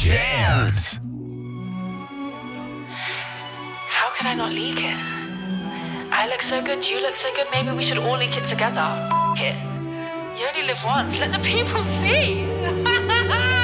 Jams. How could I not leak it? I look so good, you look so good, maybe we should all leak it together. F it. You only live once, let the people see.